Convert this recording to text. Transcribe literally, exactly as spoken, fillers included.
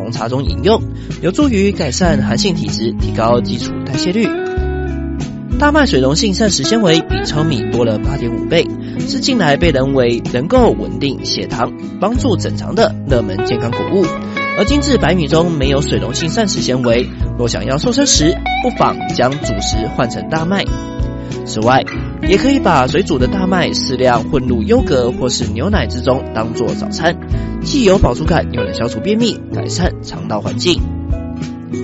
红茶中饮用，有助于改善寒性体质，提高基础代谢率。大麦水溶性膳食纤维比糙米多了 八点五 倍，是近来被认为能够稳定血糖、帮助整肠的热门健康谷物。而精致白米中没有水溶性膳食纤维，若想要瘦身时，不妨将主食换成大麦。此外，也可以把水煮的大麦适量混入优格或是牛奶之中，当作早餐，既有饱足感，又能消除便秘，改善肠道环境。